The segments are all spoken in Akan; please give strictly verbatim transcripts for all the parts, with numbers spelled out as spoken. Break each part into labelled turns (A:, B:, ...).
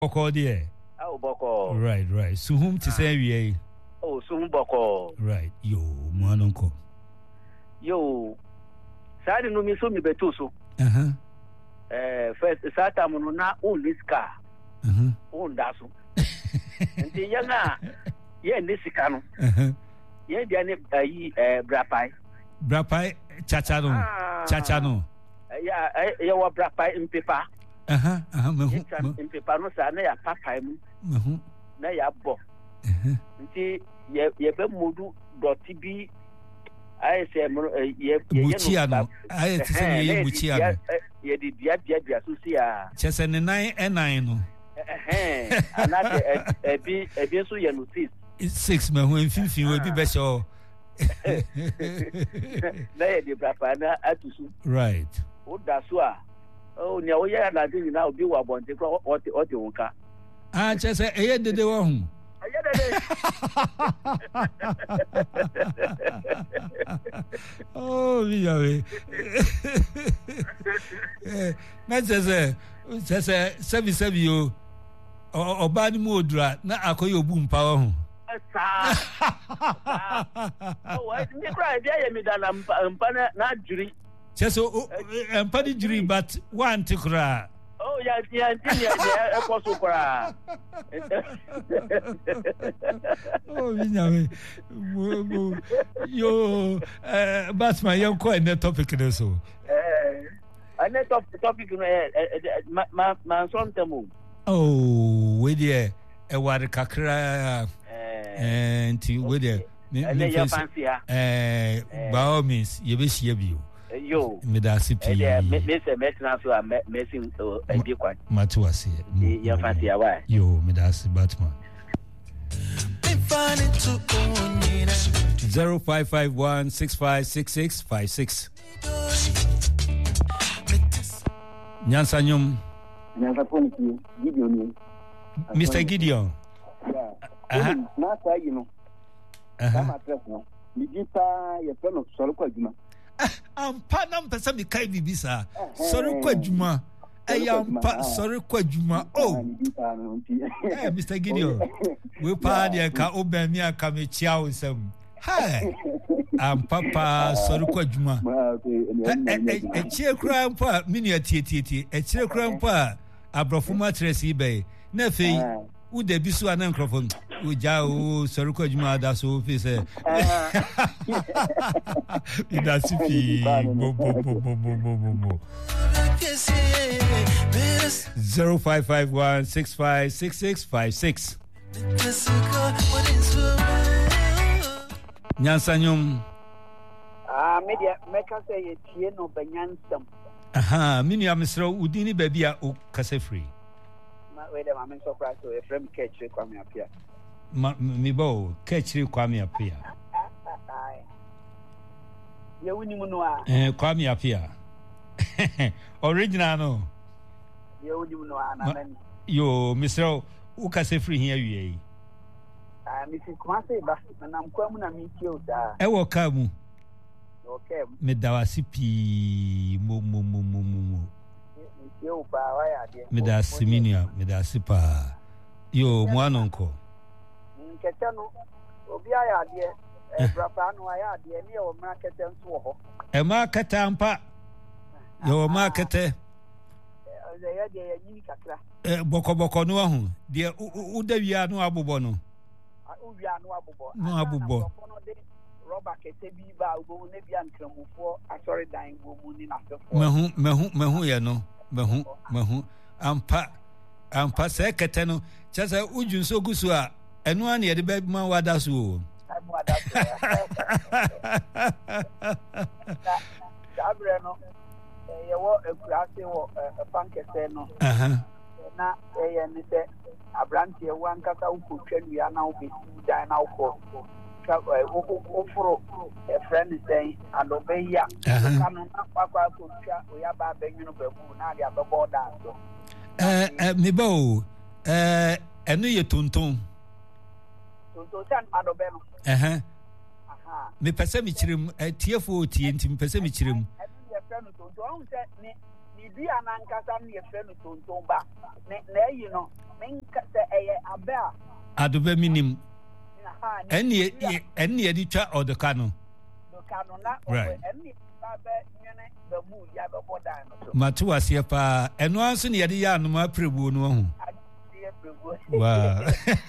A: Boko there.
B: Oh, Boko.
A: Right, right. So whom to say we?
B: Oh, soon Boko.
A: Right. Yo, Manonko.
B: Yo, Sadi no mi so mi betuso.
A: Uh huh.
B: Eh, first Sata mono na own this car.
A: Uh huh.
B: Own daso. Nti yanga ye ni sika no.
A: Uh huh.
B: Ye dia ne ayi eh brapai.
A: Brapai chacha no. Chacha no.
B: Ya ya wa brapai mpepa.
A: Uh huh. Uh huh. Mehu.
B: Mpepa no sa na ya papai mu.
A: Mehu.
B: Na ya bo.
A: Uh huh.
B: Nti ye ye be modu doti bi I say ye
A: Muchiano. I say ye Muchiano.
B: Ye di dia dia dia so sia.
A: Chese ne nine and nine no.
B: Eh and that e bi e bi so ye no six.
A: Six me when fifteen we be be sure.
B: Na ye di brapa na atusu.
A: Right.
B: O da so a. Oh nya wo ye na di na obi wa bonte ko o ti o ti wonka.
A: Ah chese e ye dede wo hu. Oh, yeah. Na chese chese seven seven yo oba ni mo dura na akoye obu mpa wo hu.
B: Sa. Oh, I me cry dia ye me da na mpa na na juri.
A: Chese mpa di juri but one tikra.
B: Oh, yeah, yeah, yeah, yeah, of course,
A: oh, you yo, uh, but my young coin, that topic, so.
B: I net of the topic, my my son, Tamu.
A: Oh, with ye, a water cacra, and to with ye,
B: your fancy,
A: eh, by all means, you wish you.
B: Yo,
A: Medasi P.
B: Mister Metna, so I'm messing a big one.
A: Matuasi,
B: your fancy away.
A: Yo, Medasi Batman. Zero five five one six five six six five six. Nyansanyum.
C: Gideon.
A: Mister Gideon.
C: Yeah.
A: Uh-huh.
C: Master, you know.
A: Uh-huh.
C: Nigita, your friend of Solokajuma.
A: Ampa na mpesa mi kai bibi sa. Sorry kwa juma. Ayampa sorry kwa juma. Oh. Eh Mister Gideon. We pa dia ka oben mi aka me chia usem. Hi. Ampa pa sorry kwa juma. Eh eh chie kra ampa mini atietiti. Eh chie kra ampa abrofo matres ibe. Na fei u de bisu anan krofon. Uja o sorry kwa juma da so fi se. Ida sipi bo bo bo bo bo bo bo bo. Zero five five one six five six six five six. Nyansanyum.
C: Ah, media meka say ye tie no banyansam.
A: Aha, mini amsro udini baby a o kase free.
C: Ma we dem am surprise so e frame catch kwame apia.
A: Ma mi bo catch kwame apia.
C: Ye wuni mu no a.
A: Eh kwame apia. Original no.
C: Ye wuni mu no a na nani.
A: Yo, Mister u kase free here wie.
C: Ah, mi si kuma say ba na mkwa mu na mi tie o da.
A: E wo ka mu.
C: Okay.
A: Me dawasi pi mo mo mo mo mo.
C: Mi tie o ba wa ya de.
A: Me da siminia, me da sipa. Yo, mo anonko.
C: Nkete no obi aya de e brapa no aya de ni o ma kete nso ho.
A: E ma kete ampa. Yo ma kete.
C: E ya de ya nyini kakra.
A: Eh boko boko no hu. De u da wi anu abobo no.
C: U wi anu abobo.
A: No abobo.
C: Roba kete bi ba ugo ne bi ankramufo asori dan go mu ni na fefo.
A: Mehu mehu mehu ye no. Mehu mehu ampa ampa se kete no. Chasa ujun so gusu a enu an ye de be ma wada so o.
C: Abre no ye wo ekurase wo pankese no.
A: Aha.
C: Na ye ni se abranti e wan kasa ukotwa nua na wo be dan na wo ka wo foro e friend say adobeya kanu na kwakwa akotwa oya ba benwunu babu na dia bebo da so.
A: Eh eh me ba o eh enu ye tonton.
C: Tonton san adobe no.
A: Eh aha. Me pese mi chirim tiefo tie ntim pese mi chirim.
C: Enu ye friend tonton on se ni bibi anankasa no ye frɛ no tontomba ne na yi no menka sɛ ɛyɛ abe a
A: adobe minim ɛne ɛne di twa odoka no
C: doka no na ɛne ba bɛ nyene ba mu ya bɛ bodan no so
A: matu asie pa ɛno anso ne yɛde yɛ anoma prebu no ho wow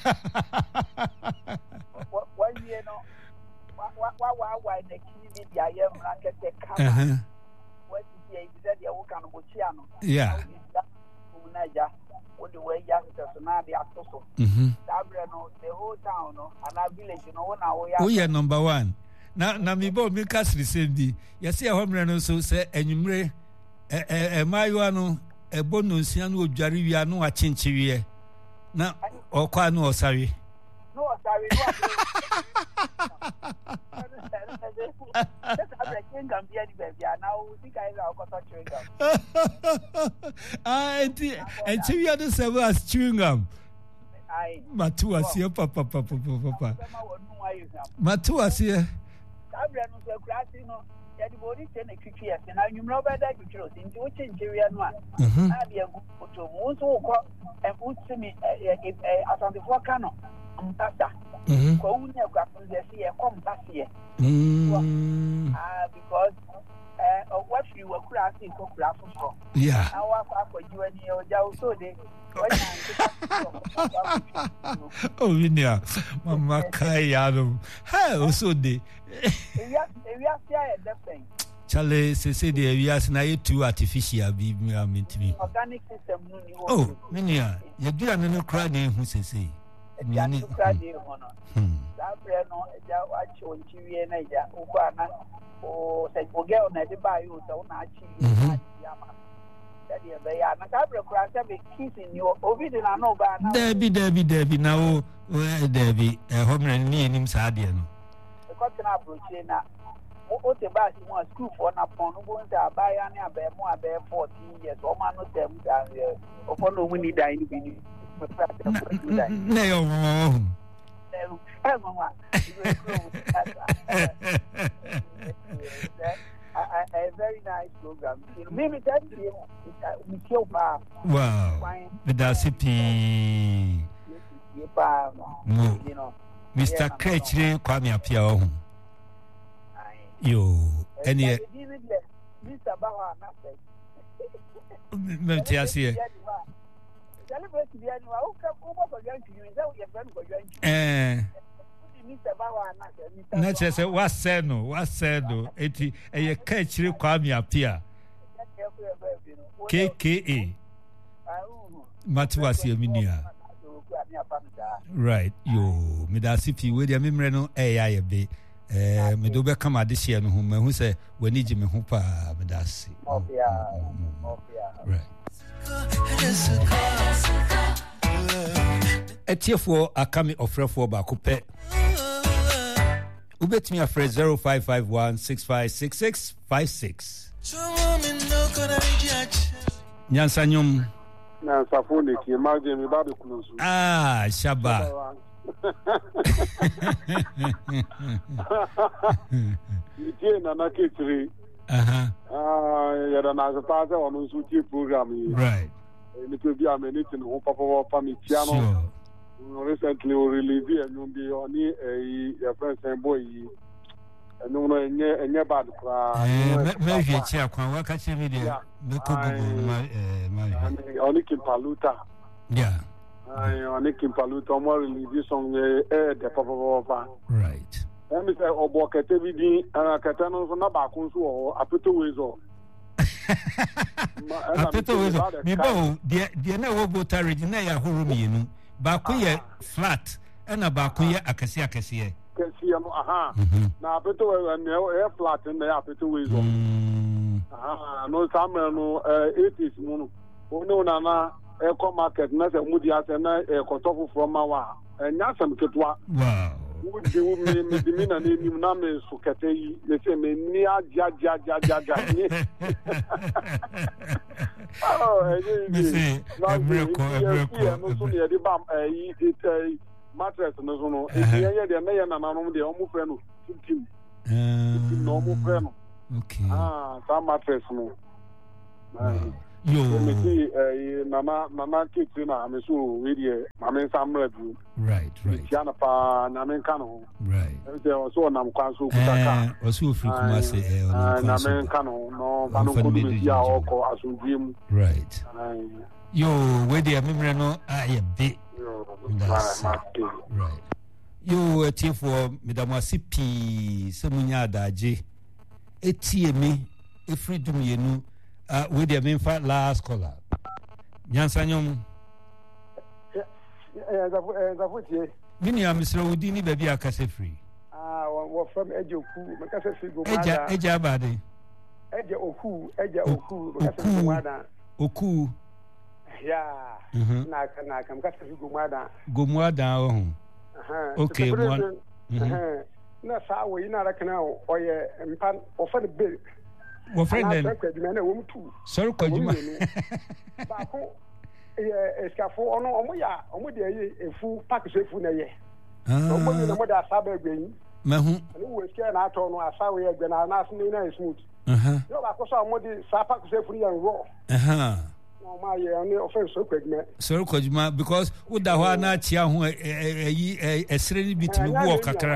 C: one year no wa wa wa wa na kini bi bia ye mra kete kama what is ye bi dey wo kan go chia no
A: yeah
C: na ja wo de we ya so na be atoso
A: mhm
C: dabre no the whole town no ana village no wo na wo ya
A: wo ye number one na na mi bo mi kasri sendi ye se e homre no so se enwumre e e mayo no e bono nsia no odware wi no achenchewie na okwa no osare
C: no osare no
A: ah enti enti we are the same as chewing gum matu asie papa papa papa matu asie
C: abra no so krasi no ya di body ten ekiki ya na nwumro ba da kikiro nti wo chenjeria no a na bia gu to mu so ko e utimi asante fo ka no mpasa ko unya kwa funzesi e ko mpasa ye ah because eh what you were krasi ko krafo so
A: yeah
C: awa kwa kwa jiwani o ja so de
A: oh vinia mama kayado ha so de
C: ewia ewia sia e defend
A: chale se se de ewia na ye too artificial bi mi amintimi
C: organic system no ni wo
A: oh vinia ye dua no no kra na hu se se
C: ni ani kra de ho no dabre no ja wa chi onchiwie na ja ukwa na o se oge ona de ba yo so na achi ya ma that ye be ya na dabre kra se be kissing you obi de na no ba na
A: debi debi debi na o debi e homre ni enim sa de no
C: e ko tena approach na o te ba si mo school for na pon no bo nse abaya ne abe mo abe fourteen years o ma no tem da o fo no mu ni dan ni bi ni
A: ne yo
C: eh mama a very nice program you know maybe that we kill ba
A: wow with the city you know Mister Krechre Kwame Apia ohun yo any
C: Mister Bawa na say
A: me ti asie
C: celebrate the annual o ka o bo going to you is that your friend go join
A: eh
C: Mister Bawa na say
A: na che se wa se no wa se no eti eye Krechre Kwame Apia K K A Matu asie minia right yo me da sifi we dia memre no eh ya ye be eh me do be kama de hye no ho ma hu se wani gi me ho pa me da si right etiefo akami ofrefo ba ko pe ubetimi afre zero five five one six five six six five six nyansanyum
D: na safone ki maje mi ba be kunosu
A: ah shaba
D: ije na na ketri
A: aha
D: ah ya da na zata za onu su ti program yi
A: right
D: ni to bi amenity no papa papa mi piano recently we release a new be oni eh your friend say boy yi enu no enye enye bad kra
A: eh me hwe chi akwa wa ka chi mi de me ko gugu ma eh ma
D: oni Kimpaluta
A: yeah
D: ai oni Kimpaluta mo release song eh de papa papa
A: right
D: and me say obo kete bi din ana kete no so na ba kun so o apeto wezo
A: apeto wezo mi bo de de na wo botarage na ya horo mienu ba ko ye flat ana ba ko ye akasi akasi
D: kasi no aha na apeto we na e flat na ya apeto wezo aha no samre no eighties mu no ono na na e ko market na se mudi ase na e ko tofu from mawa enya sam ketwa
A: wow
D: wudi wu me me dimi na ni na me so kete yi me se me ni aja aja aja aja ni oh eh
A: ni na miracle miracle
D: no so ne di bam eh yi mattress no so no e ye de na ye na na no de o mu frɛ no tim tim no mu frɛ no
A: okay
D: ah sa mattress no
A: Yo,
D: me see uh, mama mama kids na me so we dey mama samra du.
A: Right, right.
D: Tiana pa na me kanu.
A: Right.
D: E so na mkwan so kutaka.
A: Eh, osu ofri kuma se eh
D: na me kanu no banu ko me dia oko asunjim.
A: Right. Yo, we dey memre no aye be. Right. Yo, etie for Madam Asipi semunya adaje. Etie me efri dum yenu. Uh, with the main fat last caller. Yansanyom. Mini am Mister Udini baby a case free.
E: Ah, what from Ejo Ku, Macassa Figo.
A: Eja, Eja Badi.
E: Eja Oku, Eja Oku, Macassa
A: Oku.
E: Yeah. Naka, Naka, Macassa Figo Mada.
A: Gomwada. Okay, one.
E: No, sour, you know, I can now, or a pan or for the bill.
A: Well, friend, then.
E: Sorry, could you? Escafo ono omo ya omo de efu pack so efu na ye ah omo ni mo da sabe gbeyin
A: mehu
E: ni we share na ato no asawe egbe na na asni na smooth
A: aha
E: yo ba ko so omo de sa pack so efu yan raw
A: aha
E: no ma ye oni offense so kwedme
A: sorry kojuma because wo da ho na chia ho eyi esere ni bitimi bu okakra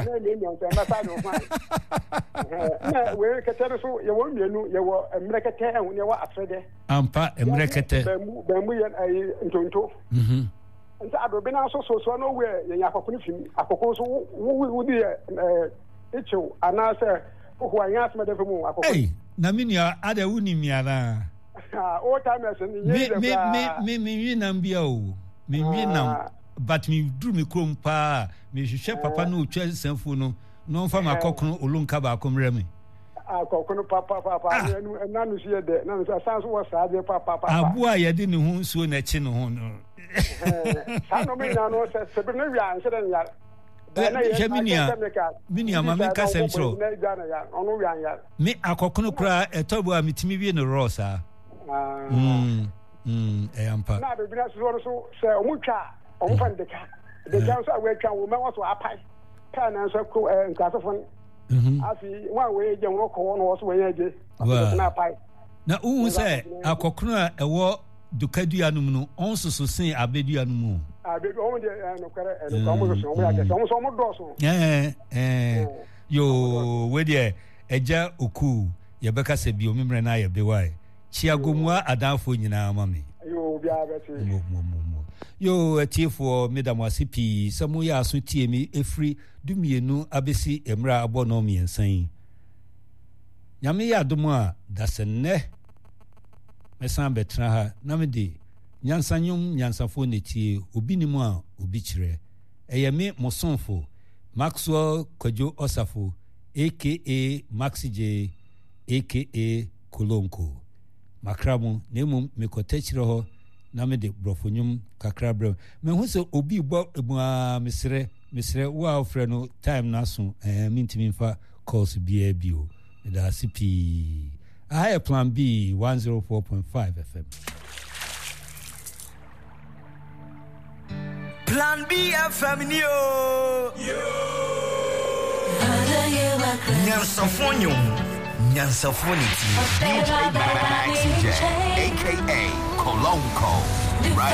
E: na we ketere so ye wo mienu ye wo emrekete ehun ye wo afrede
A: ampa emrekete
E: bembu bembu ye ayi ntonto
A: mhm
E: nta adobe na so so so no we ye yakokuni fim akoko so wo wo di eh echo anase ko anya asma de femu akoko
A: eh na minia ada wuni miara
E: ah o time so ni
A: ye me me me me nam bia o me wi nam but me dru me krom pa me hwehwe papa no otwa sanfu no no fa makokono olunka ba akomre me
E: akokono papa papa na no sie de na so sanso wo sa de papa papa
A: abu a ye de ne hu nsuo na chi ne hu no
E: sa no me na no se se be no wi an se de ya
A: je minia minia ma me ka semchro me akokono kura etobo a mitimi wi no rosa ah mm mm e ampa
E: na be bi na so so se omutwa omfan de ka de ka so awetwa wo me wo so apai ka na so ko nkasofon mhm afi wa we je nro ko no wo so wen aje na apai
A: na uhu se akokono a ewo dukadua num no onsoso sen abedua num
E: abedu o de no kare no ko mo so mo ya je so mo so mo do so
A: eh eh yo we de eja oku ye beka se bi o memre na ye be wai chiagomwa adanfo nyina mame
E: yo bia beti
A: mo mo mo yo atifo Madam Asipi samu ya so tie mi efri dumienu abesi emra abo no miensan nyame ya domo a dasenne mesan betra ha na me de nyansanyum nyansafo netie obi ni mu a obi kire eyeme mosonfo Maxwell Kojo Osafo aka Maxi J aka Kolonko makramu nemu mekotechire ho na me de brofonyum kakra bra me hu se obi bo ebua mesre mesre wa ofre no time na so eh mintimi mfa calls bia bio da C P I plan B one oh four point five F M
F: Plan B F M yo yo Nyansafonyo Nyansafonity D J Maxi J aka Kolonko right